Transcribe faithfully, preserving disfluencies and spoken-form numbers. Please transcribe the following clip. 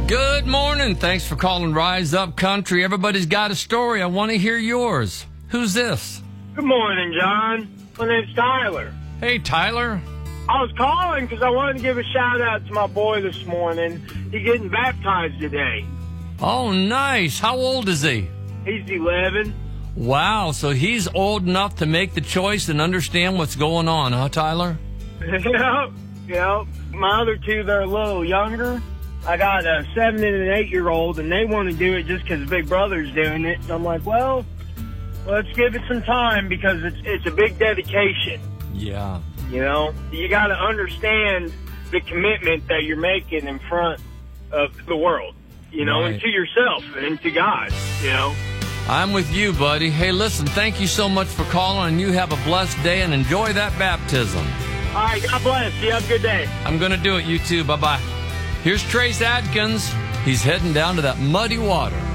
Good morning. Thanks for calling Rise Up Country. Everybody's got a story. I want to hear yours. Who's this? Good morning, John. My name's Tyler. Hey, Tyler. I was calling because I wanted to give a shout-out to my boy this morning. He's getting baptized today. Oh, nice. How old is he? He's eleven. Wow, so he's old enough to make the choice and understand what's going on, huh, Tyler? Yep, yep. My other two, they're a little younger. I got a seven and an eight-year-old, and they want to do it just because Big Brother's doing it. So I'm like, well, let's give it some time because it's it's a big dedication. Yeah. You know, you got to understand the commitment that you're making in front of the world, you know, Right. and to yourself and to God, you know. I'm with you, buddy. Hey, listen, thank you so much for calling, and you have a blessed day and enjoy that baptism. All right, God bless. You have a good day. I'm going to do it. You too. Bye-bye. Here's Trace Adkins. He's heading down to that muddy water.